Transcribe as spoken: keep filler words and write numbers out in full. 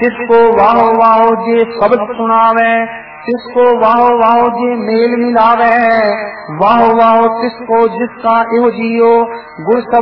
तिसको वाहो वाहो जे शब्द सुनावे, तिसको वाहो वाहो जे मेल मिलावे, वाहो वाहो तिसको जिसका इहो जियो गुण सब